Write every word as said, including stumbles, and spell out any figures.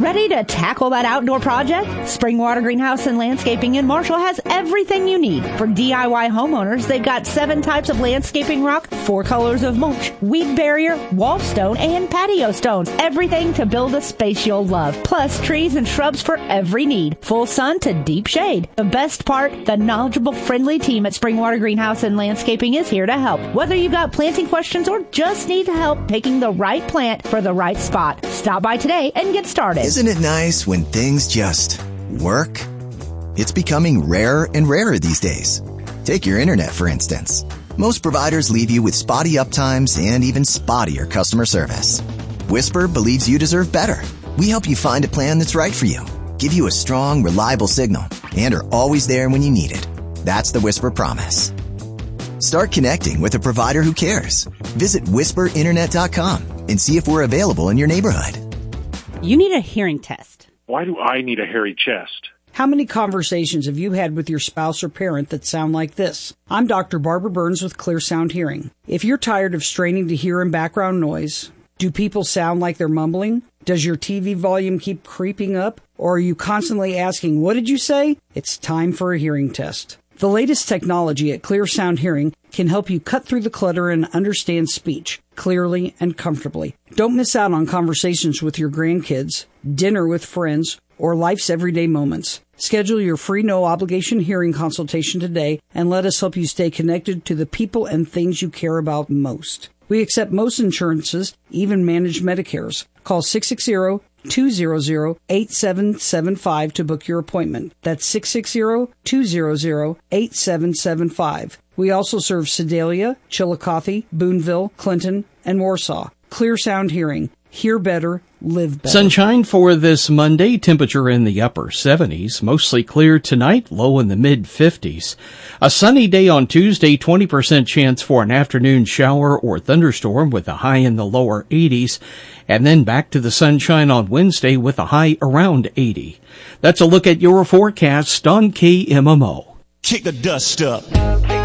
Ready to tackle that outdoor project? Springwater Greenhouse and Landscaping in Marshall has everything you need. For D I Y homeowners, they've got seven types of landscaping rock, four colors of mulch, weed barrier, wall stone, and patio stones. Everything to build a space you'll love. Plus, trees and shrubs for every need. Full sun to deep shade. The best part, the knowledgeable, friendly team at Springwater Greenhouse and Landscaping is here to help. Whether you've got planting questions or just need help picking the right plant for the right spot, stop by today and get started. Isn't it nice when things just work? It's becoming rarer and rarer these days. Take your internet, for instance. Most providers leave you with spotty uptimes and even spottier customer service. Whisper believes you deserve better. We help you find a plan that's right for you, give you a strong, reliable signal, and are always there when you need it. That's the Whisper Promise. Start connecting with a provider who cares. Visit whisper internet dot com and see if we're available in your neighborhood. You need a hearing test. Why do I need a hairy chest? How many conversations have you had with your spouse or parent that sound like this? I'm Doctor Barbara Burns with Clear Sound Hearing. If you're tired of straining to hear in background noise, do people sound like they're mumbling? Does your T V volume keep creeping up? Or are you constantly asking, what did you say? It's time for a hearing test. The latest technology at Clear Sound Hearing can help you cut through the clutter and understand speech clearly and comfortably. Don't miss out on conversations with your grandkids, dinner with friends, or life's everyday moments. Schedule your free no-obligation hearing consultation today and let us help you stay connected to the people and things you care about most. We accept most insurances, even managed Medicares. Call six six zero, two zero zero, eight seven seven five to book your appointment. That's six six zero, two zero zero, eight seven seven five. We also serve Sedalia, Chillicothe, Boonville, Clinton, and Warsaw. Clear Sound Hearing. Hear better, live better. Sunshine for this Monday, temperature in the upper seventies, mostly clear tonight, low in the mid fifties. A sunny day on Tuesday, twenty percent chance for an afternoon shower or thunderstorm with a high in the lower eighties, and then back to the sunshine on Wednesday with a high around eighty. That's a look at your forecast on K M M O. Kick the dust up.